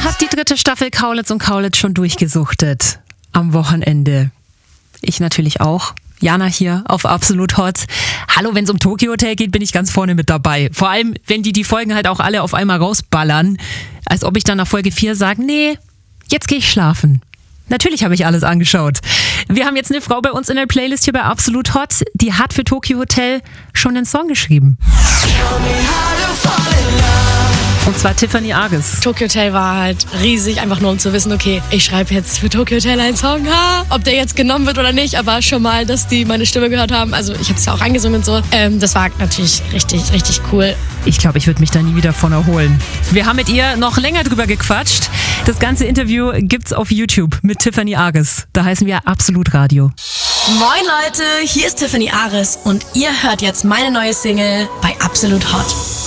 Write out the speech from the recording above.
habe die 3. Staffel Kaulitz und Kaulitz schon durchgesuchtet. Am Wochenende. Ich natürlich auch. Jana hier auf Absolut Hot. Hallo, wenn es um Tokyo Hotel geht, bin ich ganz vorne mit dabei. Vor allem, wenn die Folgen halt auch alle auf einmal rausballern. Als ob ich dann nach Folge 4 sage, nee, jetzt gehe ich schlafen. Natürlich habe ich alles angeschaut. Wir haben jetzt eine Frau bei uns in der Playlist hier bei Absolut Hot, die hat für Tokyo Hotel schon einen Song geschrieben. Und zwar Tiffany Argus. Tokyo Hotel war halt riesig, einfach nur um zu wissen, okay, ich schreibe jetzt für Tokyo Hotel einen Song. Ob der jetzt genommen wird oder nicht, aber schon mal, dass die meine Stimme gehört haben. Also ich habe es ja auch angesungen und so. Das war natürlich richtig, richtig cool. Ich glaube, ich würde mich da nie wieder von erholen. Wir haben mit ihr noch länger drüber gequatscht. Das ganze Interview gibt's auf YouTube mit Tiffany Argus. Da heißen wir Absolut Radio. Moin Leute, hier ist Tiffany Argus und ihr hört jetzt meine neue Single bei Absolut Hot.